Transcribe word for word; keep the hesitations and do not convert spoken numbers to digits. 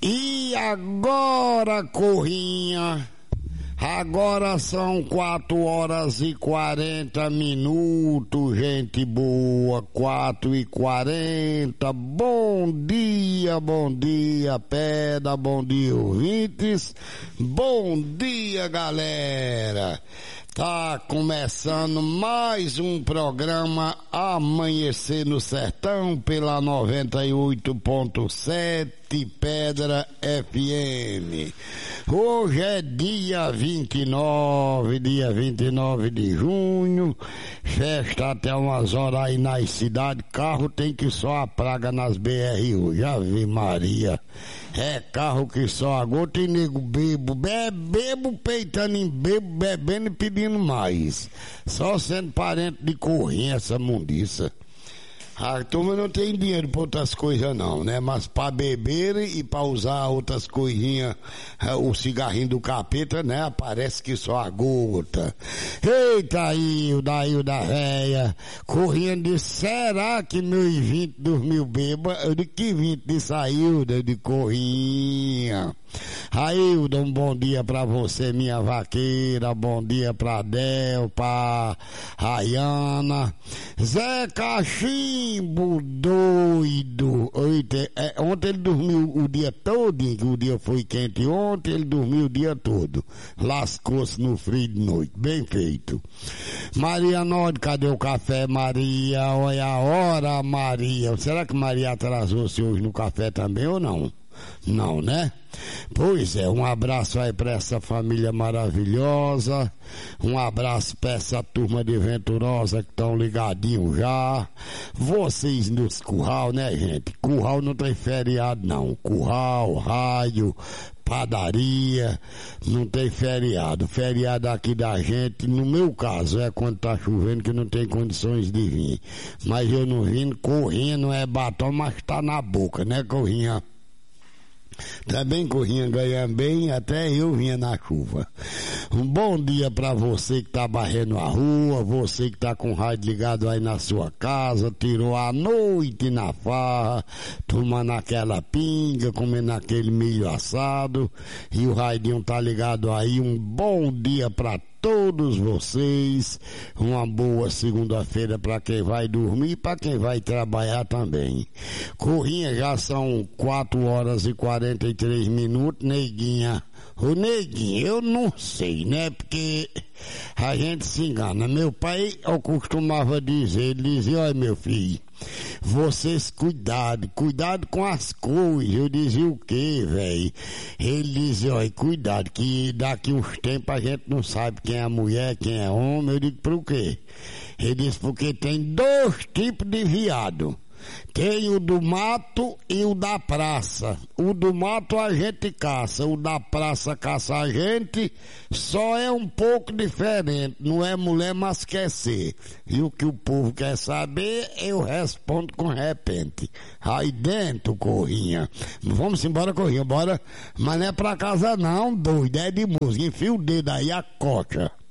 E agora, Corrinha, agora são quatro horas e quarenta minutos, gente boa, quatro e quarenta. Bom dia, bom dia, Pedra, bom dia, ouvintes, bom dia, galera. Tá começando mais um programa Amanhecer no Sertão pela noventa e oito ponto sete Pedra F M. Hoje é dia vinte e nove, dia vinte e nove de junho, festa até umas horas aí nas cidades, carro tem que só a praga nas B R hoje, Ave Maria. É carro que só a gota e nego bebo, bebo, bebo peitando em bebo, bebendo e pedindo mais. Só sendo parente de Corrinha essa mundiça. A turma não tem dinheiro pra outras coisas não, né? Mas pra beber e pra usar outras coisinhas, o cigarrinho do capeta, né? Parece que só a gota. Eita, Hilda, a Hilda véia, Corrinha disse, será que meus vinte dormiu bêbado? Eu disse, que vinte disse a Hilda de Corrinha. Ailda, um bom dia pra você, minha vaqueira, bom dia pra Del, pra Rayana, Zé Cachimbo, doido. Ontem, é, ontem ele dormiu o dia todo, o dia foi quente ontem, ele dormiu o dia todo, lascou-se no frio de noite, bem feito. Maria Nord, cadê o café, Maria? Olha a hora, Maria. Será que Maria atrasou-se hoje no café também ou não? Não, né? Pois é, um abraço aí pra essa família maravilhosa, um abraço pra essa turma de Venturosa que estão ligadinhos já. Vocês nos curral, né, gente? Curral não tem feriado não, curral, rádio, padaria, não tem feriado. Feriado aqui da gente, no meu caso, é quando tá chovendo que não tem condições de vir. Mas eu não vim, Corrinha não é batom, mas tá na boca, né, Corrinha? Também Corrinha ganha bem, até eu vinha na chuva. Um bom dia pra você que tá barrendo a rua, você que tá com o rádio ligado aí na sua casa, tirou a noite na farra, tomando aquela pinga, comendo aquele milho assado, e o radinho tá ligado aí. Um bom dia pra todos vocês, uma boa segunda-feira para quem vai dormir e para quem vai trabalhar também. Corrinha, já são quatro horas e quarenta e três minutos, neguinha. Ô neguinho, eu não sei, né? Porque a gente se engana. Meu pai, eu costumava dizer, ele dizia, olha meu filho, vocês cuidado, cuidado com as coisas. Eu dizia o quê, velho? Ele dizia, olha, cuidado, que daqui uns tempos a gente não sabe quem é mulher, quem é homem. Eu digo, por quê? Ele disse, porque tem dois tipos de viado. Tem o do mato e o da praça. O do mato a gente caça, o da praça caça a gente, só é um pouco diferente, não é mulher, mas quer ser. E o que o povo quer saber, eu respondo com repente. Aí dentro, Corrinha. Vamos embora, Corrinha, bora. Mas não é pra casa não, doido, é de música. Enfia o dedo aí, a coxa.